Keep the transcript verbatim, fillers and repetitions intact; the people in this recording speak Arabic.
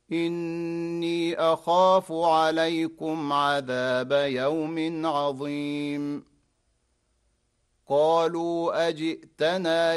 إني أخاف عليكم عذاب يوم عظيم قالوا أجئتنا